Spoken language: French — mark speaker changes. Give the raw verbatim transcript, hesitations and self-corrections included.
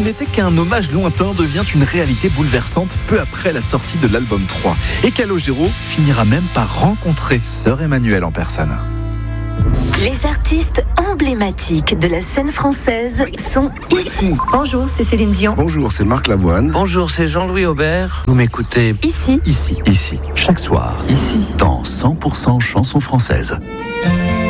Speaker 1: qui n'était qu'un hommage lointain devient une réalité bouleversante peu après la sortie de l'album trois. Et Calogero finira même par rencontrer Sœur Emmanuelle en personne.
Speaker 2: Les artistes emblématiques de la scène française sont ici.
Speaker 3: Bonjour, c'est Céline Dion.
Speaker 4: Bonjour, c'est Marc Lavoine.
Speaker 5: Bonjour, c'est Jean-Louis Aubert. Vous m'écoutez
Speaker 2: Ici.
Speaker 6: Ici, ici, chaque soir, ici, dans cent pour cent chansons françaises.